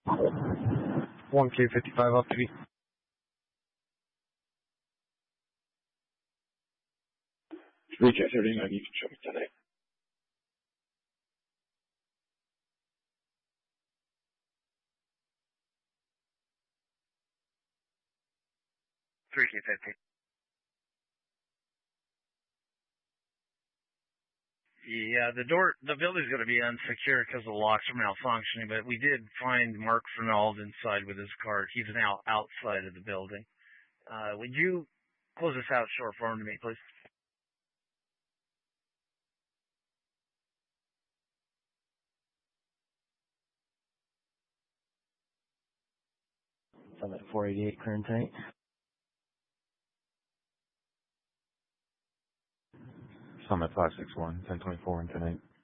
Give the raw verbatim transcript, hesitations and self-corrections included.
one K fifty-five off duty. three K thirty-nine, you can show me tonight. three K fifty. Yeah, the door, the building's going to be unsecured because the locks are malfunctioning, but we did find Mark Fernald inside with his card. He's now outside of the building. Uh, would you close this out short for him to me, please? I'm at four eighty-eight clearing tonight. Summit five six one, ten twenty-four in tonight.